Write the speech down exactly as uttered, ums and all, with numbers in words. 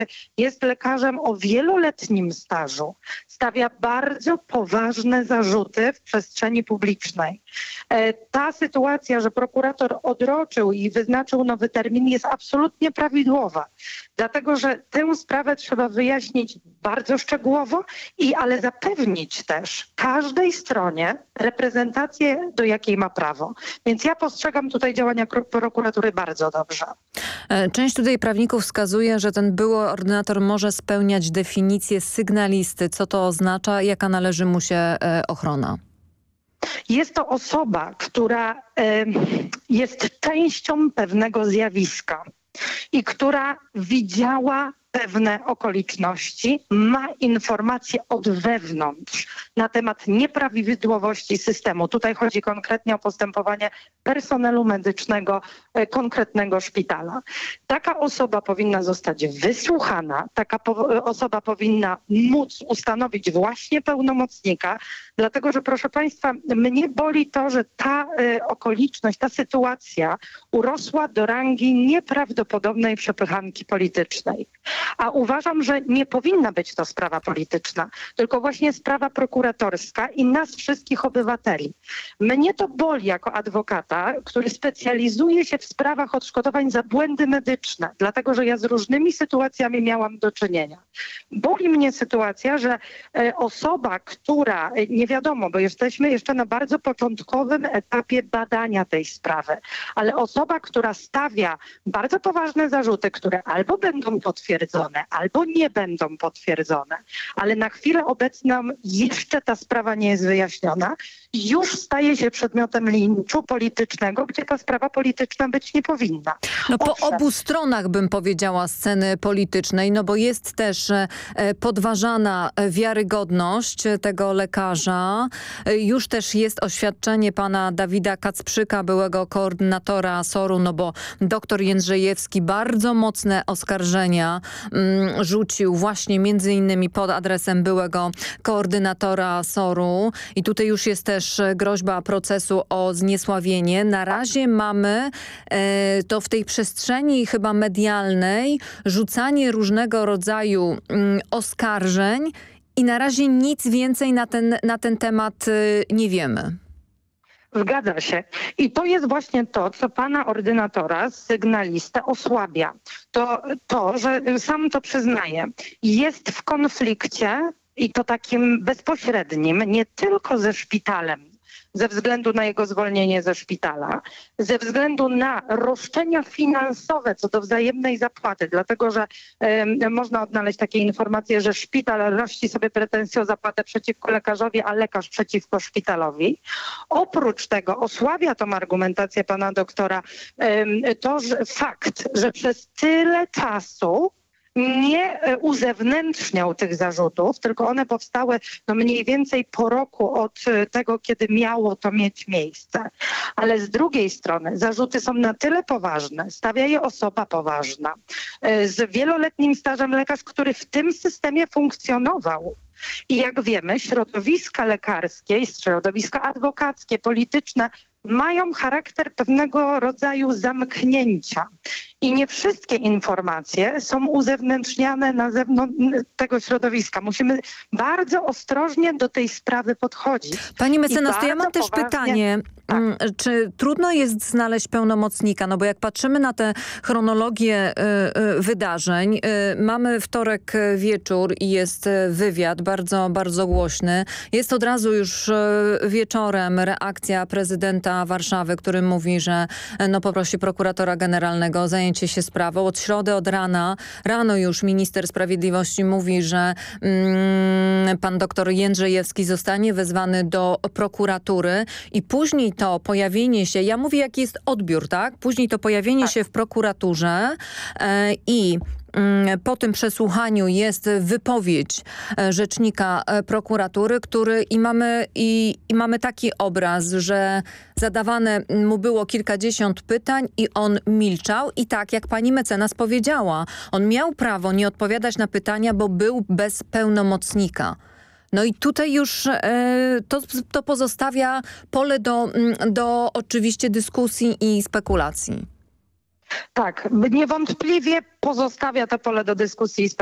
jest lekarzem o wieloletnim stażu, stawia bardzo poważne zarzuty w przestrzeni publicznej. Ta sytuacja, że prokurator odroczył i wyznaczył nowy termin, jest absolutnie prawidłowa. Dlatego, że tę sprawę trzeba wyjaśnić bardzo szczegółowo, i ale zapewnić też każdej stronie reprezentację, do jakiej ma prawo. Więc ja postrzegam tutaj działania prokuratury bardzo dobrze. Część tutaj prawników wskazuje, że ten były ordynator może spełniać definicję sygnalisty. Co to oznacza? Jaka należy mu się ochrona? Jest to osoba, która y, jest częścią pewnego zjawiska i która widziała pewne okoliczności, ma informacje od wewnątrz na temat nieprawidłowości systemu. Tutaj chodzi konkretnie o postępowanie personelu medycznego konkretnego szpitala. Taka osoba powinna zostać wysłuchana, taka po- osoba powinna móc ustanowić właśnie pełnomocnika, dlatego że, proszę Państwa, mnie boli to, że ta y, okoliczność, ta sytuacja urosła do rangi nieprawdopodobnej przepychanki politycznej. A uważam, że nie powinna być to sprawa polityczna, tylko właśnie sprawa prokuratorska i nas wszystkich obywateli. Mnie to boli jako adwokata, który specjalizuje się w sprawach odszkodowań za błędy medyczne, dlatego że ja z różnymi sytuacjami miałam do czynienia. Boli mnie sytuacja, że e, osoba, która, e, nie wiadomo, bo jesteśmy jeszcze na bardzo początkowym etapie badania tej sprawy, ale osoba, która stawia bardzo poważne zarzuty, które albo będą potwierdzone, albo nie będą potwierdzone, ale na chwilę obecną jeszcze ta sprawa nie jest wyjaśniona, już staje się przedmiotem linczu politycznego, gdzie ta sprawa polityczna być nie powinna. No po Owszem, obu stronach bym powiedziała sceny politycznej, no bo jest też e, podważana wiarygodność tego lekarza. E, Już też jest oświadczenie pana Dawida Kacprzyka, byłego koordynatora soru, no bo doktor Jędrzejewski bardzo mocne oskarżenia mm, rzucił właśnie między innymi pod adresem byłego koordynatora soru i tutaj już jest też groźba procesu o zniesławienie. Na razie mamy e, to w tej przestrzeni chyba medialnej rzucanie różnego rodzaju mm, oskarżeń i na razie nic więcej na ten, na ten temat y, nie wiemy. Zgadza się. I to jest właśnie to, co pana ordynatora, sygnalistę osłabia. To, to, że sam to przyznaje, jest w konflikcie i to takim bezpośrednim, nie tylko ze szpitalem, ze względu na jego zwolnienie ze szpitala, ze względu na roszczenia finansowe co do wzajemnej zapłaty, dlatego że y, można odnaleźć takie informacje, że szpital rości sobie pretensję o zapłatę przeciwko lekarzowi, a lekarz przeciwko szpitalowi. Oprócz tego osłabia tą argumentację pana doktora y, to, że fakt, że przez tyle czasu nie uzewnętrzniał tych zarzutów, tylko one powstały no mniej więcej po roku od tego, kiedy miało to mieć miejsce. Ale z drugiej strony zarzuty są na tyle poważne, stawia je osoba poważna, z wieloletnim stażem, lekarz, który w tym systemie funkcjonował. I jak wiemy, środowiska lekarskie, środowiska adwokackie, polityczne mają charakter pewnego rodzaju zamknięcia. I nie wszystkie informacje są uzewnętrzniane na zewnątrz tego środowiska. Musimy bardzo ostrożnie do tej sprawy podchodzić. Pani mecenas, to ja mam też poważnie... pytanie. Tak. Czy trudno jest znaleźć pełnomocnika? No bo jak patrzymy na tę chronologię y, y, wydarzeń, y, mamy wtorek wieczór i jest wywiad bardzo, bardzo głośny. Jest od razu już y, wieczorem reakcja prezydenta Warszawy, który mówi, że y, no poprosi prokuratora generalnego o zajęcie się sprawą. Od środy, od rana, rano już minister sprawiedliwości mówi, że mm, pan doktor Jędrzejewski zostanie wezwany do prokuratury i później to pojawienie się, ja mówię jaki jest odbiór, tak? Później to pojawienie tak. się w prokuraturze e, i po tym przesłuchaniu jest wypowiedź rzecznika prokuratury, który i mamy, i, i mamy taki obraz, że zadawane mu było kilkadziesiąt pytań i on milczał i tak jak pani mecenas powiedziała, on miał prawo nie odpowiadać na pytania, bo był bez pełnomocnika. No i tutaj już e, to, to pozostawia pole do, do oczywiście dyskusji i spekulacji. Tak, niewątpliwie pozostawia to pole do dyskusji